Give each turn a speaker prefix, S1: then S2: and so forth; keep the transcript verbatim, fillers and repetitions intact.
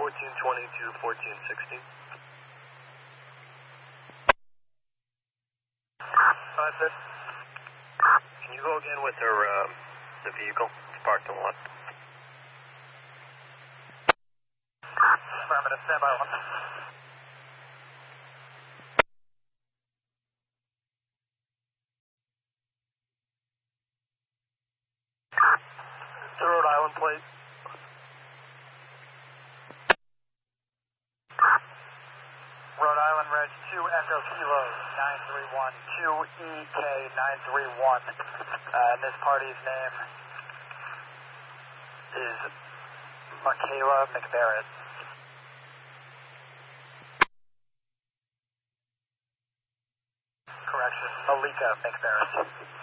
S1: fourteen twenty to fourteen sixty. Five six. Can you go again with her, um, the vehicle? It's parked on lot. Affirmative, stand by one. The Rhode Island plate. Rhode Island Reg two Echo Kilo nine three one two E K nine three one. Uh, and this party's name is Michaela McBarrett. Correction, Malika McBarrett.